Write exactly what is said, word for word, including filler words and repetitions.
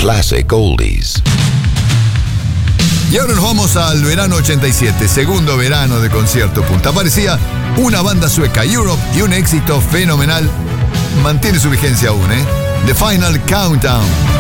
classic oldies. Y ahora nos vamos al verano ochenta y siete, segundo verano de Concierto Punta. Aparecía una banda sueca, Europe, y un éxito fenomenal. Mantiene su vigencia aún, ¿eh? The Final Countdown.